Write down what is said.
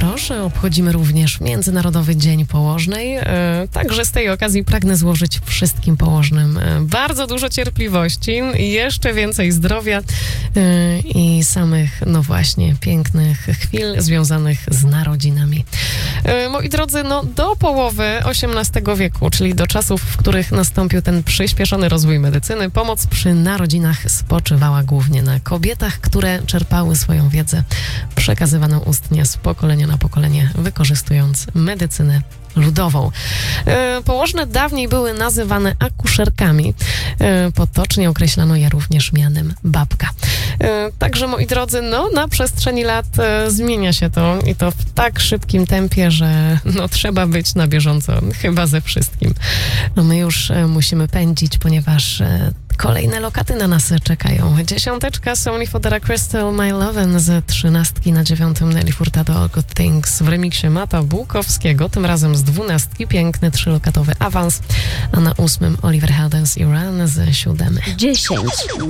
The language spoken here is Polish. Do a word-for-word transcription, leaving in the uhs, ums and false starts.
proszę, obchodzimy również Międzynarodowy Dzień Położnej. Także z tej okazji pragnę złożyć wszystkim położnym bardzo dużo cierpliwości, jeszcze więcej zdrowia i samych, no właśnie, pięknych chwil związanych z narodzinami. Moi drodzy, no do połowy osiemnastego wieku, czyli do czasów, w których nastąpił ten przyspieszony rozwój medycyny, pomoc przy narodzinach spoczywała głównie na kobietach, które czerpały swoją wiedzę przekazywaną ustnie z pokolenia na pokolenie, wykorzystując medycynę ludową. Położne dawniej były nazywane akuszerkami. Potocznie określano je również mianem babka. Także, moi drodzy, no na przestrzeni lat zmienia się to i to w tak szybkim tempie, że no trzeba być na bieżąco chyba ze wszystkim. No my już musimy pędzić, ponieważ kolejne lokaty na nas czekają. Dziesiąteczka Sony Fodera Crystal My Lovin' z trzynastki na dziewiątym Nelly Furtado All Good Things w remiksie Mata Bułkowskiego, tym razem z dwunastki piękny trzylokatowy awans, a na ósmym Oliver Heldens i Run z siódemy. dziesięć.